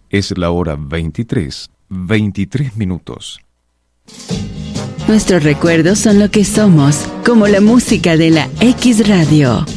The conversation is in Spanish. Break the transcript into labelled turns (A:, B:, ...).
A: Es la hora 23 minutos.
B: Nuestros recuerdos son lo que somos, como la música de la X Radio.